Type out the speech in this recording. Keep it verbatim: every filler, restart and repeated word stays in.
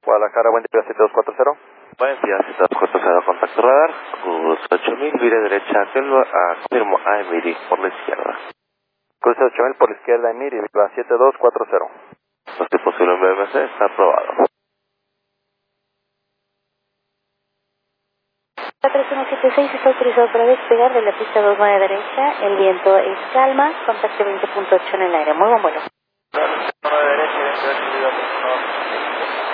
Guadalajara, buen día, siete dos cuatro cero. Buenos días, siete dos cuatro cero, contacto radar, Cruz ocho mil, vía derecha, Telva, a confirmo a Emiri por la izquierda. Cruz ocho mil por la izquierda, Emiri, viva siete dos cuatro cero. Los que posible en B M C está aprobado. cuatro uno siete seis está autorizado para despegar de la pista dos nueve derecha, el viento es calma, contacto veinte punto ocho en el aire, muy buen vuelo. nueve derecha, veintiocho,